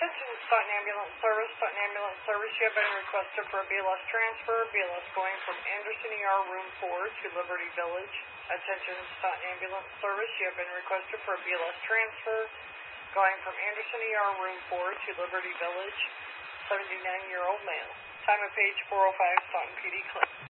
Attention Staunton Ambulance Service. Staunton Ambulance Service, you have been requested for a BLS transfer. BLS going from Anderson ER Room 4 to Liberty Village. Attention Staunton Ambulance Service, you have been requested for a BLS transfer. Going from Anderson ER Room 4 to Liberty Village. 79-year-old male. Time of page 405, Staunton PD Clinic.